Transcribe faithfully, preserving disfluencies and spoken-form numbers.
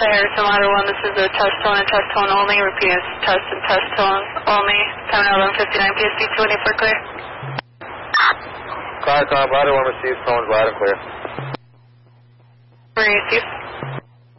Delta Harrison Ladder one, this is a test tone and test tone only. Repeat, it's test and test tone only. Time now eleven fifty-nine P S T, two eighty-four clear. Car, car, Ladder one received, phones loud and clear. Received.